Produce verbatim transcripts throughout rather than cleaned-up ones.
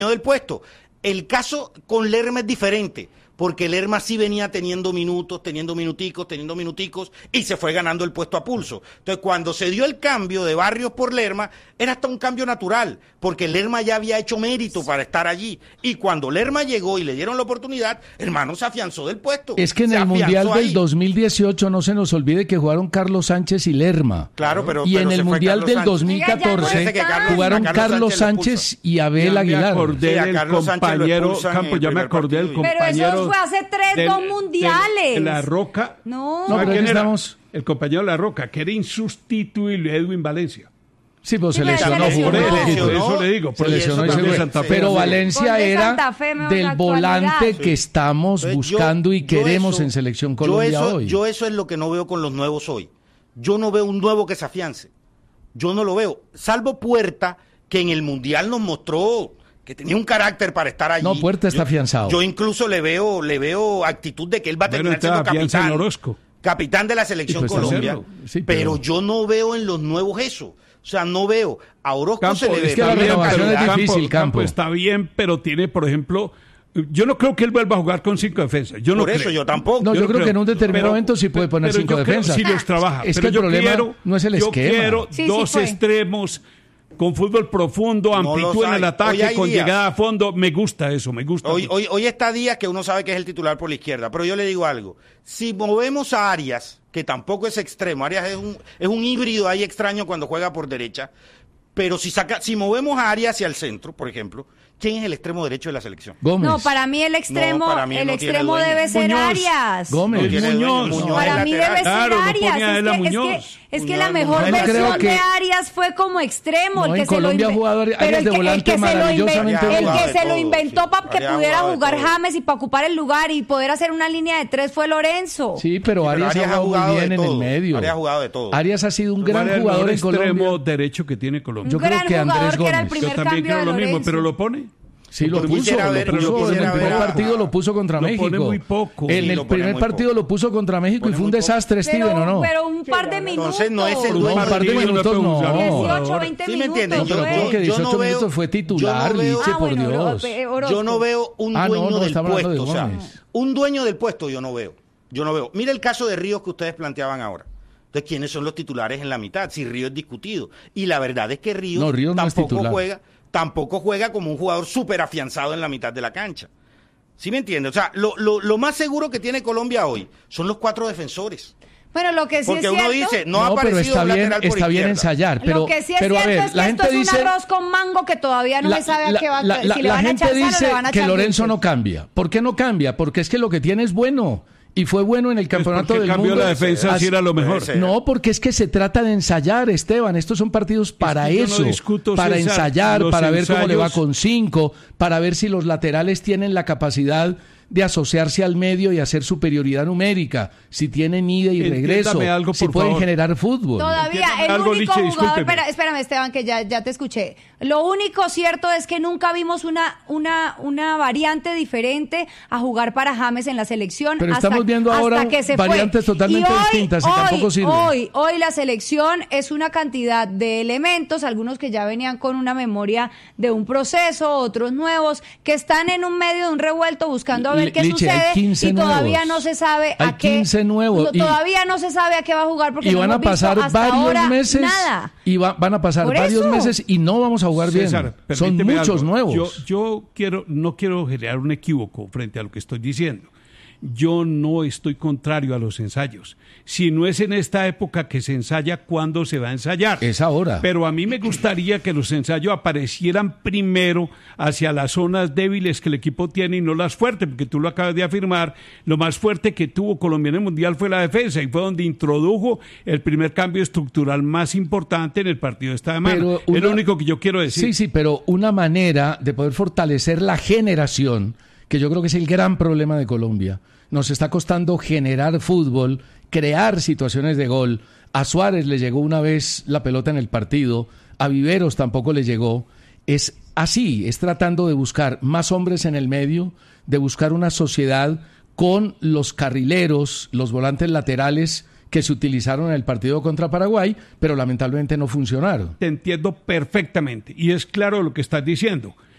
del puesto. El caso con Lerma es diferente, porque Lerma sí venía teniendo minutos, teniendo minuticos, teniendo minuticos, y se fue ganando el puesto a pulso. Entonces, cuando se dio el cambio de Barrios por Lerma, era hasta un cambio natural, porque Lerma ya había hecho mérito para estar allí. Y cuando Lerma llegó y le dieron la oportunidad, hermano, se afianzó del puesto. Es que en el Mundial ahí. del dos mil dieciocho no se nos olvide que jugaron Carlos Sánchez y Lerma. Claro, pero Y pero en el Mundial del dos mil catorce Carlos, jugaron Carlos, Carlos Sánchez, Sánchez y Abel ya Aguilar. Me acordé sí, del compañero Campos, ya me acordé del compañero. Pero eso fue hace tres, del, dos mundiales. De La Roca. No, no pero quién era? Estamos... El compañero La Roca, que era insustituible, Edwin Valencia. Sí, pues sí, se lesionó. Se lesionó. Por eso, por eso le digo. Por se lesionó y se Santa Fe. Pero Valencia de era Santa Fe, del volante sí. que estamos Entonces, buscando yo, y queremos eso, en Selección Colombia yo eso, hoy. Yo eso es lo que no veo con los nuevos hoy. Yo no veo un nuevo que se afiance. Yo no lo veo. Salvo Puerta, que en el Mundial nos mostró que tenía un carácter para estar allí. No, Puerta está yo, afianzado. Yo incluso le veo, le veo actitud de que él va a terminar bueno, siendo capitán. Orozco. Capitán de la Selección pues Colombia. Sí, pero... pero yo no veo en los nuevos eso. O sea, no veo. A Orozco Campo, se le ve. es que la renovación es difícil, Campo. Campo está bien, pero tiene, por ejemplo, yo no creo que él vuelva a jugar con cinco defensas. Yo no Por eso creo. yo tampoco. No, yo, yo creo, creo que en un determinado pero, momento sí puede poner pero cinco yo creo defensas. Sí los trabaja. Es pero que el yo problema quiero, no es el yo esquema. quiero Sí, dos sí extremos con fútbol profundo, No amplitud en el ataque, con días. llegada a fondo. Me gusta eso, me gusta. Hoy, hoy, hoy está Díaz, que uno sabe que es el titular por la izquierda, pero yo le digo algo. Si movemos a Arias, que tampoco es extremo, Arias es un, es un híbrido ahí extraño cuando juega por derecha, pero si saca, si movemos a Arias hacia el centro, por ejemplo, ¿quién es el extremo derecho de la selección? Gómez. No, para mí el extremo, No, para mí el no extremo tiene debe ser Muñoz. Arias. Gómez. No tiene Muñoz. dueño, No, Para es mí lateral. debe ser Claro, no Arias. ponía a él a Es que, es Muñoz. que, es que Muñoz, la mejor Muñoz. Yo creo versión que- de Arias fue como extremo. No, el que en se Colombia lo ha jugado Arias pero de el que, el volante que se lo, maravillosamente inven- el bien. que se lo Todo, inventó sí. para que Arias ha pudiera jugado de jugar todo. James y para ocupar el lugar y poder hacer una línea de tres fue Lorenzo. Sí, pero Pero Arias, Arias ha jugado muy bien de en el todo. medio. Arias ha jugado de todo. Arias ha sido un ¿Cuál gran es el jugador mejor en Colombia. extremo derecho que tiene Colombia? Yo Un creo gran que Andrés jugador que era el Gómez. primer Yo también cambio creo de lo mismo, Lorenzo. pero lo pone. Sí, lo Yo puso, quisiera lo ver- puso yo en el quisiera primer ver a- partido lo puso contra Lo México. pone muy poco. En Sí, el lo pone primer muy partido poco. lo puso contra México y Pone fue un muy desastre, Pero, Steven, ¿o no? pero un par de minutos. Entonces no es el No, dueño un par de del minutos no. dieciocho, veinte ¿Sí me minutos. entiendes? No, pero güey. creo que yo dieciocho no veo- minutos fue titular, yo no veo- Liche, Ah, por bueno, Dios. eh, Orozco. Yo no veo un Ah, no, dueño no, del estamos hablando puesto. de O sea, Gómez. un dueño del puesto yo no veo. Yo no veo. Mira el caso de Ríos que ustedes planteaban ahora. Entonces, ¿quiénes son los titulares en la mitad? Si Ríos es discutido. Y la verdad es que Ríos, No, Ríos no es tampoco titular. juega, tampoco juega como un jugador súper afianzado en la mitad de la cancha. ¿Sí me entiendes? O sea, lo, lo, lo más seguro que tiene Colombia hoy son los cuatro defensores. Bueno, lo que sí Porque es uno cierto, dice, no, ha No, pero aparecido está un bien, lateral por está bien izquierda. ensayar. Pero, lo que sí es pero a cierto ver, es que la esto gente es dice... un arroz con mango que todavía no la, se sabe a la- qué va, la- si la- le la van a gente echar sal o dice le van a que echar Lorenzo dulce. no cambia. ¿Por qué no cambia? Porque es que lo que tiene es bueno. Y fue bueno en el campeonato porque del cambió mundo. la defensa, Así- si era lo mejor. Puede ser. No, porque es que se trata de ensayar, Esteban. Estos son partidos para que yo no eso, discuto, para César, ensayar, los para ver cómo le va ensayos- con cinco, para ver si los laterales tienen la capacidad de asociarse al medio y hacer superioridad numérica, si tienen ida y Entiéndame regreso, algo, si por pueden favor. generar fútbol. Todavía, Entiéndame el algo, único Liche, jugador... discúlpeme. Espera, espérame, Esteban, que ya, ya te escuché. Lo único cierto es que nunca vimos una, una, una variante diferente a jugar para James en la selección. Pero hasta, estamos viendo hasta ahora que se variantes fue. totalmente Y hoy, distintas y hoy, tampoco sirve. Hoy, hoy la selección es una cantidad de elementos, algunos que ya venían con una memoria de un proceso, otros nuevos, que están en un medio de un revuelto buscando a ver Li- qué Liche, hay sucede quince y todavía nuevos. no se sabe a Hay qué... quince nuevos no, y- todavía no se sabe a qué va a jugar porque Y no van a hemos visto pasar hasta varios ahora meses nada. y va- van a pasar Por varios eso. meses y no vamos a jugar César, bien. Son permíteme muchos algo. nuevos. Yo, yo quiero, no quiero generar un equívoco frente a lo que estoy diciendo. Yo no estoy contrario a los ensayos. Si no es en esta época que se ensaya, ¿cuándo se va a ensayar? Es ahora. Pero a mí me gustaría que los ensayos aparecieran primero hacia las zonas débiles que el equipo tiene y no las fuertes, porque tú lo acabas de afirmar. Lo más fuerte que tuvo Colombia en el Mundial fue la defensa y fue donde introdujo el primer cambio estructural más importante en el partido de esta semana. Pero Es una- lo único que yo quiero decir. Sí, sí, pero una manera de poder fortalecer la generación, que yo creo que es el gran problema de Colombia. Nos está costando generar fútbol, crear situaciones de gol. A Suárez le llegó una vez la pelota en el partido, a Viveros tampoco le llegó. Es así, es tratando de buscar más hombres en el medio, de buscar una sociedad con los carrileros, los volantes laterales que se utilizaron en el partido contra Paraguay, pero lamentablemente no funcionaron. Te entiendo perfectamente y es claro lo que estás diciendo.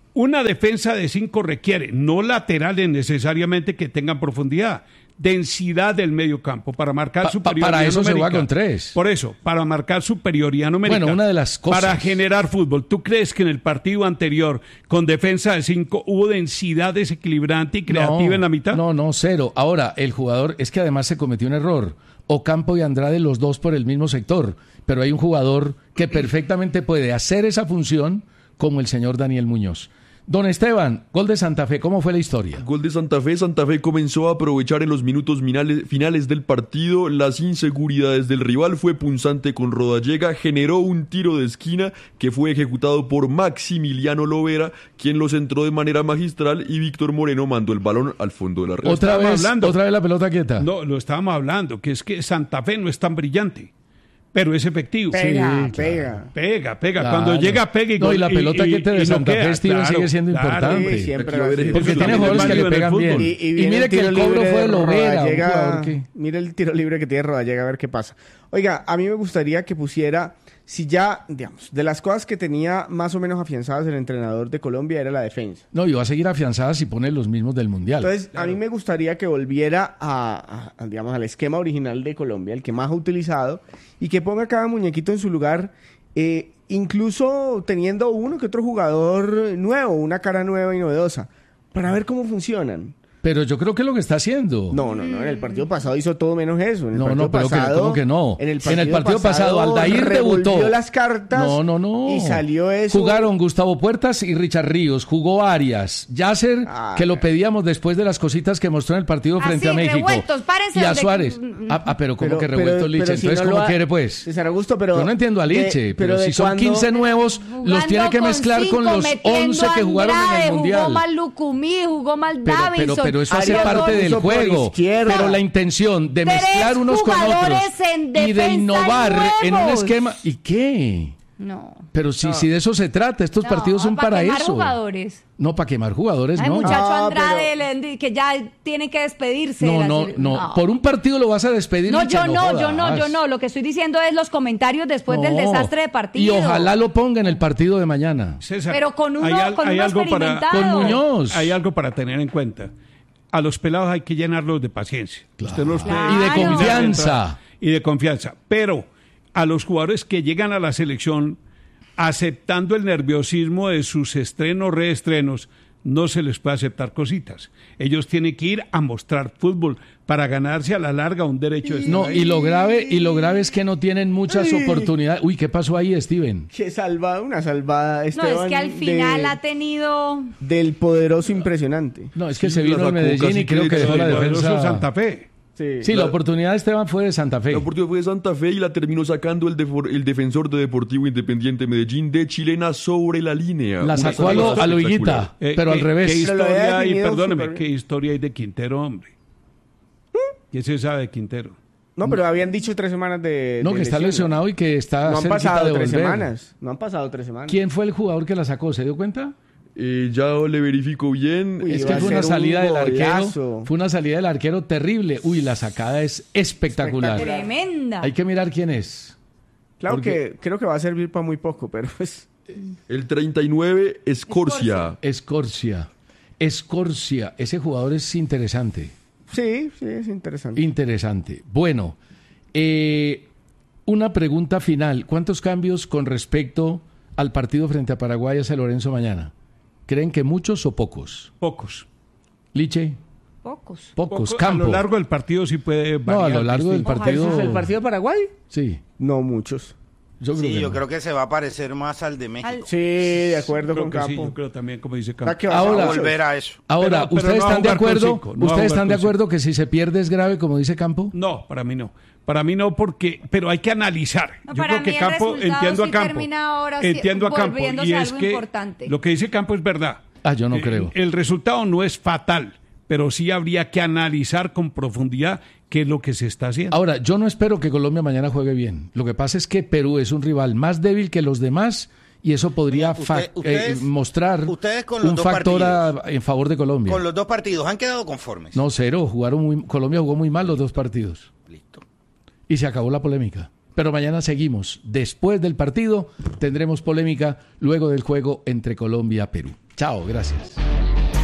Una defensa de cinco requiere, no laterales necesariamente que tengan profundidad, densidad del medio campo para marcar Pa- pa- superioridad para eso se numérica. juega con tres. Por eso, para marcar superioridad numérica. Bueno, una de las cosas- Para generar fútbol. ¿Tú crees que en el partido anterior, con defensa de cinco, hubo densidad desequilibrante y creativa No, en la mitad? No, no, cero. Ahora, el jugador, es que además se cometió un error. Ocampo y Andrade, los dos por el mismo sector. Pero hay un jugador que perfectamente puede hacer esa función como el señor Daniel Muñoz. Don Esteban, gol de Santa Fe, ¿cómo fue la historia? Gol de Santa Fe. Santa Fe comenzó a aprovechar en los minutos finales, finales del partido las inseguridades del rival. Fue punzante con Rodallega, generó un tiro de esquina que fue ejecutado por Maximiliano Lovera, quien lo centró de manera magistral, y Víctor Moreno mandó el balón al fondo de la red. Otra estábamos vez, hablando. otra vez la pelota quieta. No, lo estábamos hablando, que es que Santa Fe no es tan brillante, pero es efectivo. Pega, Sí, pega. Pega, pega. Claro. Cuando llega, pega y No, y la gol- pelota quieta de y Santa noquea, Fe, Steven, claro, sigue siendo claro. importante. Sí, siempre Aquí va a va a ser. haber Porque Eso tiene también jugadores es que le válido en el pegan fútbol. bien. Y, y Y viene mire el que tiro el cobro libre fue de de Lovera, un Rodallega. jugador que... Mire el tiro libre que tiene Rodallega, a ver qué pasa. Oiga, a mí me gustaría que pusiera, si ya, digamos, de las cosas que tenía más o menos afianzadas el entrenador de Colombia era la defensa. No, y va a seguir afianzada si pone los mismos del Mundial. Entonces, a mí me gustaría que volviera a, a- a, digamos, al esquema original de Colombia, el que más ha utilizado, y que ponga cada muñequito en su lugar, eh, incluso teniendo uno que otro jugador nuevo, una cara nueva y novedosa, para ver cómo funcionan. Pero yo creo que es lo que está haciendo. No, no, no. En el partido pasado hizo todo menos eso. En el No, partido no, pero que- pasado, ¿cómo que no? En el En el partido pasado, Aldair revolvió debutó. las cartas. No, no, no. Y salió eso. Jugaron Gustavo Puertas y Richard Ríos. Jugó Arias. Yasser, Ah, que lo pedíamos después de las cositas que mostró en el partido frente Así, a México. revueltos, párense y a donde- Suárez. Ah, ah, pero ¿cómo Pero- que pero- revuelto Liche? pero si Entonces, no lo ¿cómo ha- quiere, pues? César Augusto, pero... Yo no entiendo a Liche, de- pero, de si son cuando- quince nuevos, los Jugando tiene que con mezclar con cinco, los metiendo once que a jugaron en Andrade, el Mundial. Jugó mal Lucumí, jugó mal Pero, Davinson. pero, pero eso hace Arias parte lo del puso por juego. izquierda. Pero la intención de Tres mezclar unos con otros jugadores en y de defensa innovar en un nuevos. esquema. ¿Y qué? No. Pero si, si de eso se trata, estos No, partidos son para quemar eso. jugadores. No, para quemar jugadores, Ay, no. muchacho Ah, Andrade, le- que ya tiene que despedirse. de No, la no, serie- no. Por un partido lo vas a despedir. No, Licha, yo no, yo no, jodas. yo no. Lo que estoy diciendo es los comentarios después del No. desastre de partido. Y ojalá lo ponga en el partido de mañana. César, Pero con uno- hay al- con hay uno algo para, experimentado. Con Muñoz. hay algo para tener en cuenta. A los pelados hay que llenarlos de paciencia. Usted los puede Claro. Y de eliminar confianza. entrada. Y de confianza. Pero a los jugadores que llegan a la selección aceptando el nerviosismo de sus estrenos, reestrenos, no se les puede aceptar cositas. Ellos tienen que ir a mostrar fútbol para ganarse a la larga un derecho de estar No, ahí. y lo grave, y lo grave es que no tienen muchas oportunidades. Uy, ¿qué pasó ahí, Steven? Qué salvada, una salvada, No, Esteban, es que al final de- ha tenido... del poderoso impresionante. No, es que Sí, se la vino el sacó Medellín casi y creo que que dejó la Sí, poderoso defensa. Santa Fe. Sí. Sí, la La- oportunidad de Esteban fue de Santa Fe. La oportunidad fue de Santa Fe y la terminó sacando el, defor- el defensor de Deportivo Independiente Medellín de chilena sobre la línea. La Una sacó a lo, salvada a lo espectacular. Higuita, Eh, pero ¿qué- al revés. ¿Qué Pero lo había historia hay, definido perdóneme, súper qué bien. historia hay de Quintero, hombre? ¿Qué se sabe de Quintero? No, pero habían dicho tres semanas de. No, de que está lesión, lesionado y que está No han cerquita pasado de tres volver. semanas. No han pasado tres semanas. ¿Quién fue el jugador que la sacó? ¿Se dio cuenta? Eh, ya le verifico bien. Uy, Es iba que a fue una ser un salida del arquero. golazo. Fue una salida del arquero terrible. Uy, la sacada es espectacular. Tremenda. Hay que mirar quién es. Claro Porque- que creo que va a servir para muy poco, pero pues. El treinta y nueve, Escorcia. Escorcia. Escorcia. Ese jugador es interesante. Sí, sí, es interesante. Interesante. Bueno, eh, una pregunta final. ¿Cuántos cambios con respecto al partido frente a Paraguay hacia Lorenzo mañana? ¿Creen que muchos o pocos? Pocos. Liche, Pocos. pocos. Poco- Campo. A lo largo del partido sí puede No, variar. a lo largo del distinto. partido. ¿Ese es el partido de Paraguay? Sí, No muchos. yo creo Sí, que yo no. creo que se va a parecer más al de México. Al- Sí, de acuerdo Creo con que sí, Campo. yo creo también, como dice O sea, Campo. que va a Ahora- Va a muchos. volver a eso. Ahora, Pero- pero ¿ustedes no va a están de jugar con acuerdo? cinco, no va a ¿Ustedes jugar están de con cinco. acuerdo que si se pierde es grave, como dice Campo? No, para mí no. Para mí no, porque, pero hay que analizar. No, Yo para creo que mí el Campo, resultado entiendo sí a Campo. termina ahora sí entiendo a Campo. volviéndose Y es algo que importante. lo que dice Campo es verdad. Ah, yo no Eh, creo. El resultado no es fatal, pero sí habría que analizar con profundidad qué es lo que se está haciendo. Ahora, yo no espero que Colombia mañana juegue bien. Lo que pasa es que Perú es un rival más débil que los demás y eso podría Usted- fa- ustedes- eh, mostrar ustedes con los un dos factor a- partidos. en favor de Colombia. Con los dos partidos, ¿han quedado conformes? No, cero. Jugaron muy, Colombia jugó muy mal los dos partidos. Listo. Y se acabó la polémica. Pero mañana seguimos. Después del partido tendremos polémica luego del juego entre Colombia y Perú. Chao, gracias.